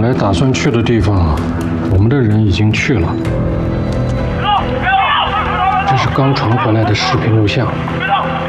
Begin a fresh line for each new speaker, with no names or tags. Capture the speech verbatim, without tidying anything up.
来打算去的地方，我们的人已经去了。这是刚传回来的视频录像，